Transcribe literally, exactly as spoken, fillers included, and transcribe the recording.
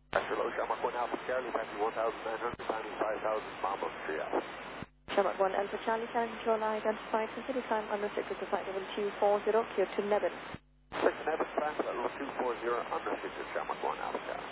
Pressure low, Shamrock one Alpha Charlie, Patrick one thousand nine hundred, landing five thousand, bomb up three Alpha. Shamrock one Alpha Charlie, Channel Control identified for city time unrestricted to flight level two four zero, clear to Nevin. Six Nevin, flight level two four zero, unrestricted, Shamrock one Alpha Charlie.